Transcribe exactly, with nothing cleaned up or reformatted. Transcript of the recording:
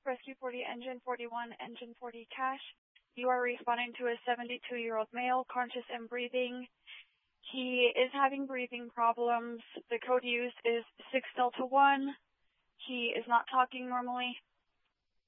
Rescue forty, Engine forty-one, Engine forty, Cash. You are responding to a seventy-two-year-old male, conscious and breathing. He is having breathing problems. The code used is six Delta one. He is not talking normally.